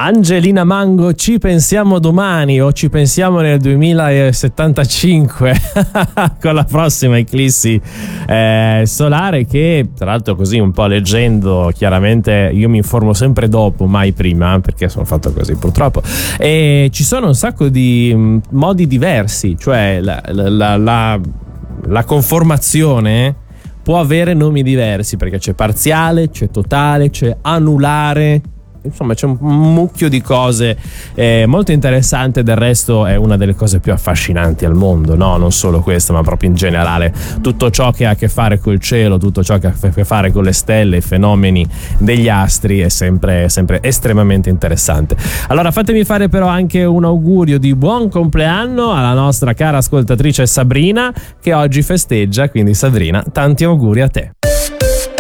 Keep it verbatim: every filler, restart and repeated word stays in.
Angelina Mango, ci pensiamo domani o ci pensiamo nel duemilasettantacinque con la prossima eclissi eh, solare, che tra l'altro, così un po' leggendo, chiaramente io mi informo sempre dopo, mai prima, perché sono fatto così purtroppo, e ci sono un sacco di mh, modi diversi, cioè la, la, la, la, la conformazione può avere nomi diversi, perché c'è parziale, c'è totale, c'è anulare. Insomma, c'è un mucchio di cose eh, molto interessante. Del resto è una delle cose più affascinanti al mondo, no? Non solo questo, ma proprio in generale tutto ciò che ha a che fare col cielo, tutto ciò che ha a che fare con le stelle, i fenomeni degli astri è sempre, sempre estremamente interessante. Allora fatemi fare però anche un augurio di buon compleanno alla nostra cara ascoltatrice Sabrina, che oggi festeggia, quindi Sabrina, tanti auguri a te.